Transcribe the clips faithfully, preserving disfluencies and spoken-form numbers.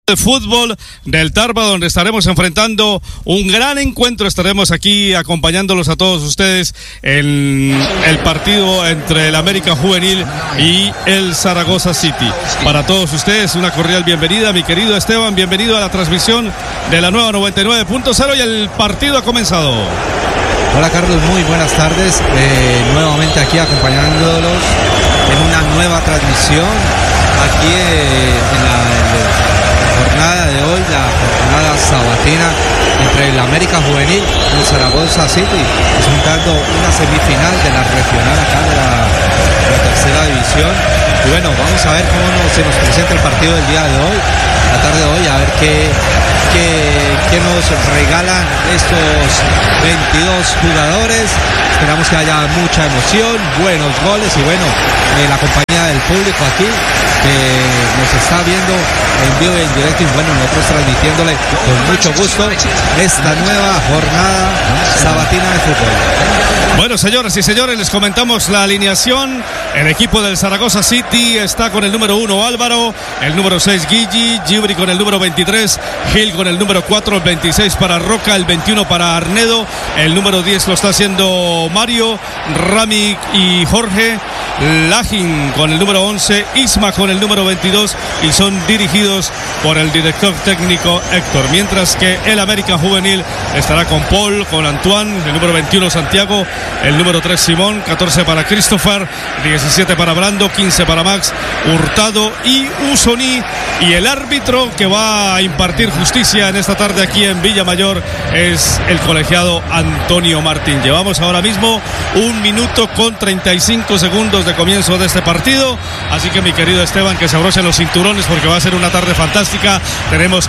de fútbol del Tarba, donde estaremos enfrentando un gran encuentro. Estaremos aquí acompañándolos a todos ustedes en el partido entre el América Juvenil y el Zaragoza City. Para todos ustedes una cordial bienvenida, mi querido Esteban, bienvenido a la transmisión de la nueva noventa y nueve punto cero y el partido ha comenzado. Hola Carlos, muy buenas tardes, eh, nuevamente aquí acompañándolos en una nueva transmisión aquí eh, en la, en jornada de hoy, la jornada sabatina entre el América Juvenil y el Zaragoza City, presentando una semifinal de la regional acá de la, de la tercera división. Y bueno, vamos a ver cómo nos, se nos presenta el partido del día de hoy, la tarde de hoy, a ver qué, qué, qué nos regalan estos veintidós jugadores. Esperamos que haya mucha emoción, buenos goles y bueno, eh, la compañía del público aquí que nos está viendo en vivo y en directo y bueno, nosotros transmitiéndole con mucho gusto esta nueva jornada sabatina de fútbol. Bueno, señoras y señores, les comentamos la alineación. El equipo del Zaragoza City está con el número uno Álvaro, el número seis Guille, Gibri con el número veintitrés, Gil con el número cuatro, el veintiséis para Roca, el veintiuno para Arnedo, el número diez lo está haciendo Mario, Rami y Jorge, Lajin con el número once, Isma con el número veintidós y son dirigidos por el director técnico Héctor, mientras que el América Juvenil estará con Paul, con Antoine, el número veintiuno Santiago, el número tres Simón, catorce para Christopher, diecisiete para Brando, quince para Max, Hurtado y Usoni, y el árbitro que va a impartir justicia en esta tarde aquí en Villamayor es el colegiado Antonio Martín. Llevamos ahora mismo un minuto con treinta y cinco segundos de comienzo de este partido, así que mi querido Esteban, que se abrochen los cinturones porque va a ser una tarde fantástica. Tenemos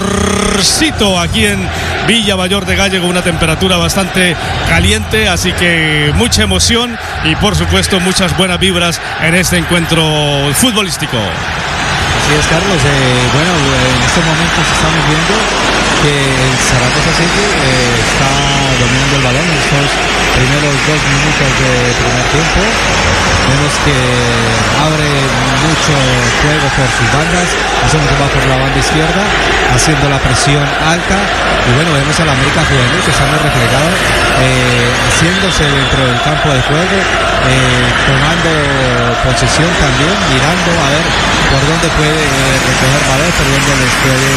calorcito aquí en Villamayor de Gállego, una temperatura bastante caliente, así que mucha emoción y por supuesto muchas buenas vibras en este encuentro futbolístico. Así es, Carlos, eh, bueno, en estos momentos estamos viendo que el Zaragoza City eh, está dominando el balón en estos primeros dos minutos de primer tiempo. Vemos que abre mucho juego por sus bandas, hacemos que va por la banda izquierda, haciendo la presión alta, y bueno, vemos a la América Juvenil que está muy replegado, eh, haciéndose dentro del campo de juego, eh, tomando posesión también, mirando a ver por dónde puede eh, recoger balón, por dónde les puede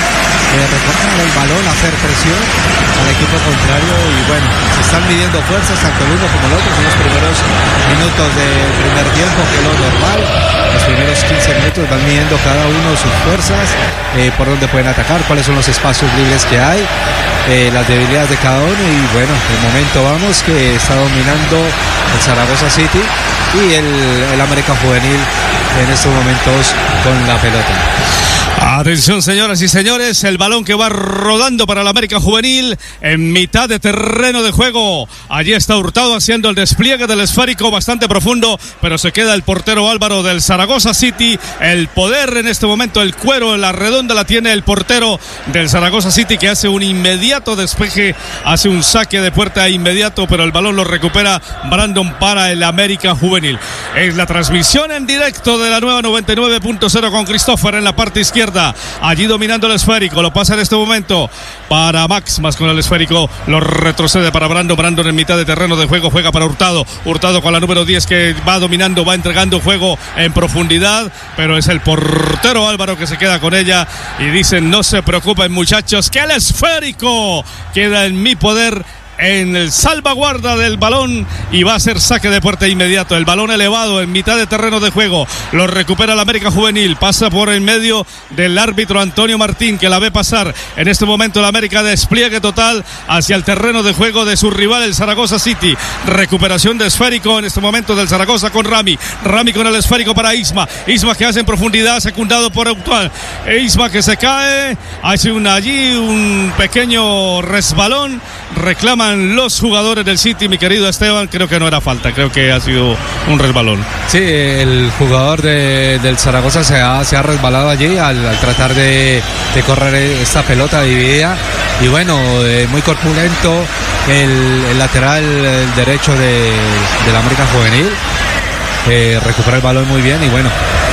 eh, recoger el balón, hacer presión al equipo contrario, y bueno, se están midiendo fuerzas tanto el uno como el otro en los primeros minutos del primer tiempo, que es lo normal. Los primeros quince minutos van midiendo cada uno sus fuerzas, eh, por dónde pueden atacar, cuáles son los espacios libres que hay, eh, las debilidades de cada uno, y bueno, de momento vamos que está dominando el Zaragoza City y el, el América Juvenil en estos momentos con la pelota. Atención, señoras y señores, el balón que va rodando para la América Juvenil en mitad de terreno de juego. Allí está Hurtado haciendo el despliegue del esférico bastante profundo, pero se queda el portero Álvaro del Zaragoza City. El poder en este momento, el cuero en la redonda la tiene el portero del Zaragoza City, que hace un inmediato despeje, hace un saque de puerta inmediato, pero el balón lo recupera Brandon para el América Juvenil. Es la transmisión en directo de la nueva noventa y nueve punto cero con Christopher en la parte izquierda. Allí dominando el esférico, lo pasa en este momento para Max, más con el esférico lo retrocede para Brandon, Brandon en mitad de terreno de juego, juega para Hurtado, Hurtado con la número diez que va dominando, va entregando juego en profundidad, pero es el portero Álvaro que se queda con ella y dicen: no se preocupen muchachos, que el esférico queda en mi poder, en el salvaguarda del balón, y va a ser saque de puerta inmediato. El balón elevado en mitad de terreno de juego, lo recupera el América Juvenil, pasa por el medio del árbitro Antonio Martín, que la ve pasar. En este momento el América despliegue total hacia el terreno de juego de su rival, el Zaragoza City. Recuperación de esférico en este momento del Zaragoza con Rami, Rami con el esférico para Isma, Isma que hace en profundidad, secundado por Autual, Isma que se cae, hace un, allí un pequeño resbalón, reclama los jugadores del City, mi querido Esteban, creo que no era falta, creo que ha sido un resbalón. Sí, el jugador de, del Zaragoza se ha, se ha resbalado allí al, al tratar de, de correr esta pelota dividida, y bueno, eh, muy corpulento el, el lateral el derecho de, de la América Juvenil, eh, recupera el balón muy bien, y bueno,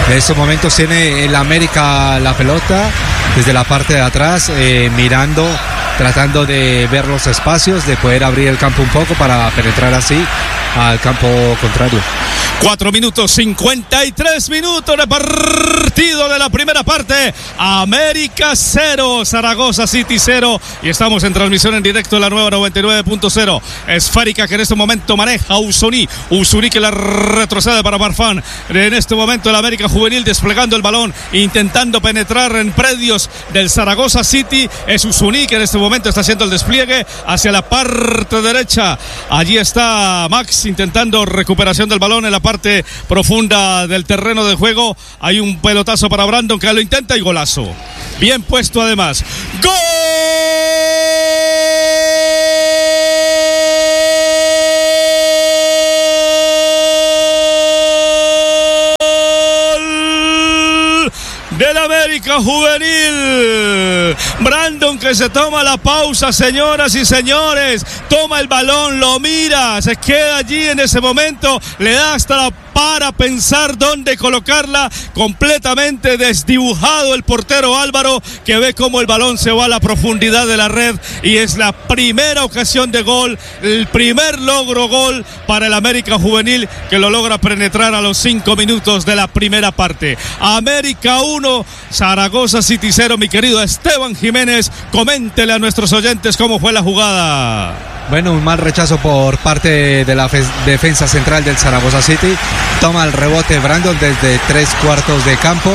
En estos momentos tiene el América la pelota desde la parte de atrás, eh, mirando, tratando de ver los espacios, de poder abrir el campo un poco para penetrar así al campo contrario. Cuatro minutos, cincuenta y tres minutos de partido de la primera parte. América cero, Zaragoza City cero. Y estamos en transmisión en directo de la nueva noventa y nueve punto cero. Esférica que en este momento maneja Usuní. Usuní que la retrocede para Farfán. En este momento el América Juvenil desplegando el balón, intentando penetrar en predios del Zaragoza City. Es Usuní que en este momento está haciendo el despliegue hacia la parte derecha. Allí está Max intentando recuperación del balón en la parte profunda del terreno de juego. Hay un pelotazo para Brandon que lo intenta y golazo. Bien puesto además. ¡Gol! Del América Juvenil. Brandon que se toma la pausa, señoras y señores, toma el balón, lo mira, se queda allí en ese momento, le da hasta la para pensar dónde colocarla, completamente desdibujado el portero Álvaro, que ve cómo el balón se va a la profundidad de la red, y es la primera ocasión de gol, el primer logro gol para el América Juvenil, que lo logra penetrar a los cinco minutos de la primera parte. América uno, Zaragoza City cero. Mi querido Esteban Jiménez, coméntele a nuestros oyentes cómo fue la jugada. Bueno, un mal rechazo por parte de la fe- defensa central del Zaragoza City. Toma el rebote Brandon desde tres cuartos de campo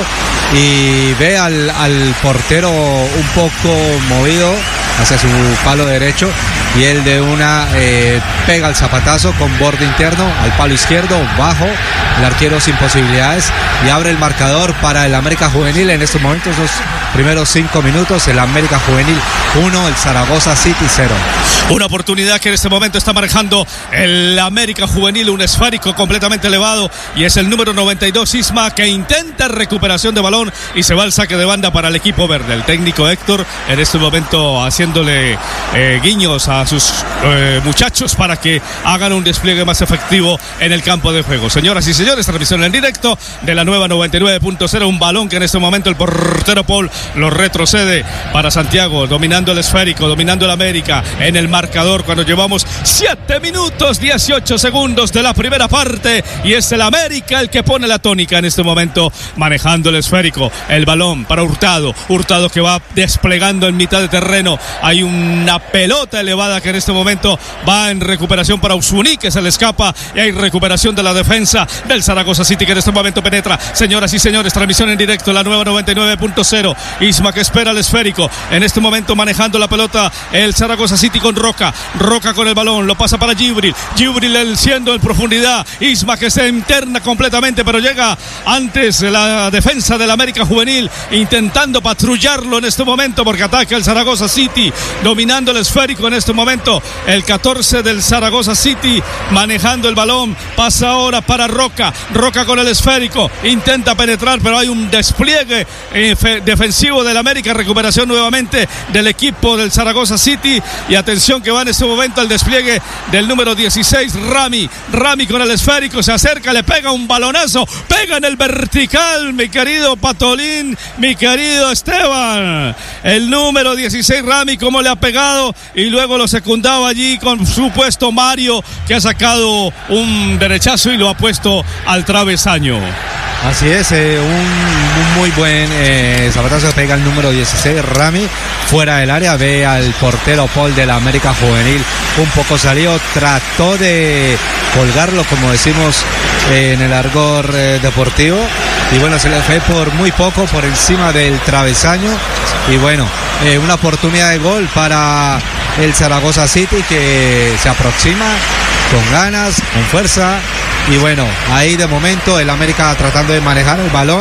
y ve al, al portero un poco movido hacia su palo derecho, y él de una eh, pega el zapatazo con borde interno al palo izquierdo, bajo, el arquero sin posibilidades, y abre el marcador para el América Juvenil. En estos momentos, los primeros cinco minutos, el América Juvenil uno, el Zaragoza City cero. Una oportunidad que en este momento está manejando el América Juvenil, un esférico completamente elevado, y es el número noventa y dos, Isma, que intenta recuperación de balón y se va al saque de banda para el equipo verde. El técnico Héctor en este momento haciéndole eh, guiños a sus eh, muchachos para que hagan un despliegue más efectivo en el campo de juego. Señoras y señores, transmisión en directo de la nueva noventa y nueve punto cero, un balón que en este momento el portero Paul lo retrocede para Santiago, dominando el esférico, dominando el América en el marcador cuando llevamos siete minutos dieciocho segundos de la primera parte, y es el América el que pone la tónica en este momento, manejando el esférico, el balón para Hurtado, Hurtado que va desplegando en mitad de terreno. Hay una pelota elevada que en este momento va en recuperación para Usuní, que se le escapa, y hay recuperación de la defensa del Zaragoza City que en este momento penetra. Señoras y señores, transmisión en directo, la nueva noventa y nueve punto cero. Isma que espera el esférico, en este momento manejando la pelota el Zaragoza City con Roca, Roca con el balón, lo pasa para Gibril, Gibril el siendo en profundidad, Isma que se interna completamente, pero llega antes la defensa del América Juvenil, intentando patrullarlo en este momento, porque ataca el Zaragoza City, dominando el esférico en este momento, el catorce del Zaragoza City, manejando el balón, pasa ahora para Roca, Roca con el esférico, intenta penetrar, pero hay un despliegue eh, fe, defensivo del América, recuperación nuevamente del equipo del Zaragoza City, y atención que va en este momento el despliegue del número dieciséis, Rami, Rami con el esférico, se acerca, le pega un balonazo, pega en el vertical, mi querido Patolín, mi querido Esteban, el número dieciséis, Rami, cómo le ha pegado, y luego lo secundaba allí con su puesto Mario, que ha sacado un derechazo y lo ha puesto al travesaño. Así es, eh, un, un muy buen eh, zapatazo, pega el número dieciséis, Rami, fuera del área, ve al portero Paul de la América Juvenil un poco salido, trató de colgarlo, como decimos eh, en el argot eh, deportivo, y bueno, se le fue por muy poco, por encima del travesaño, y bueno, eh, una oportunidad de gol para el Zaragoza City, que se aproxima con ganas, con fuerza. Y bueno, ahí de momento el América tratando de manejar el balón,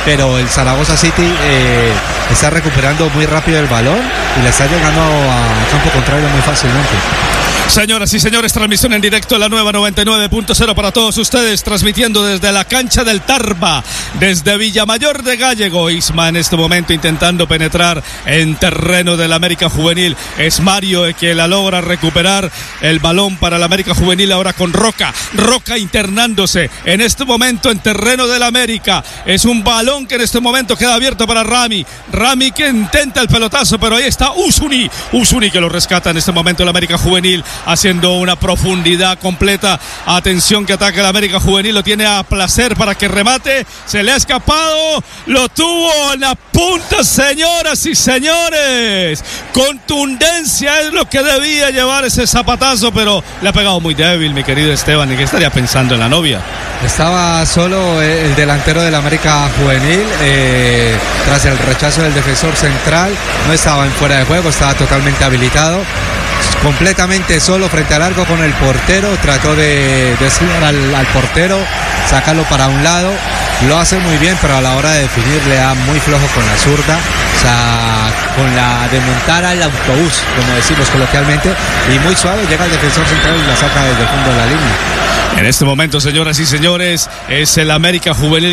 pero el Zaragoza City eh, está recuperando muy rápido el balón y le está llegando a campo contrario muy fácilmente. Señoras y señores, transmisión en directo de la nueva noventa y nueve punto cero para todos ustedes, transmitiendo desde la cancha del Tarba, desde Villamayor de Gállego. Isma en este momento intentando penetrar en terreno del América Juvenil. Es Mario el que la logra recuperar el balón para el América Juvenil, ahora con Roca. Roca internándose en este momento en terreno del América. Es un balón que en este momento queda abierto para Rami. Rami que intenta el pelotazo, pero ahí está Usuni. Usuni que lo rescata en este momento el América Juvenil, haciendo una profundidad completa. Atención que ataca el América Juvenil, lo tiene a placer para que remate, se le ha escapado, lo tuvo en la punta, señoras y señores. Contundencia es lo que debía llevar ese zapatazo, pero le ha pegado muy débil, mi querido Esteban. ¿Y qué estaría pensando en la novia? Estaba solo el delantero del América Juvenil, eh, tras el rechazo del defensor central, no estaba en fuera de juego, estaba totalmente habilitado, completamente solo frente al arco con el portero, trató de decir al, al portero, sacarlo para un lado, lo hace muy bien, pero a la hora de definir le da muy flojo con la zurda, o sea, con la de montar al autobús, como decimos coloquialmente, y muy suave, llega el defensor central y la saca desde el fondo de la línea. En este momento, señoras y señores, es el América Juvenil